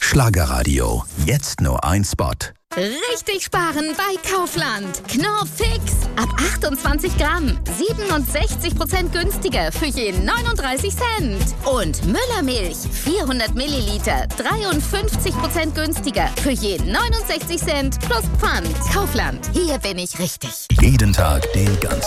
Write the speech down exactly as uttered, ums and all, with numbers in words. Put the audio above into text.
Schlagerradio. Jetzt nur ein Spot. Richtig sparen bei Kaufland. Knorr Fix. Ab achtundzwanzig Gramm. siebenundsechzig Prozent günstiger für je neununddreißig Cent. Und Müllermilch. vierhundert Milliliter. dreiundfünfzig Prozent günstiger für je neunundsechzig Cent plus Pfand. Kaufland. Hier bin ich richtig. Jeden Tag den ganzen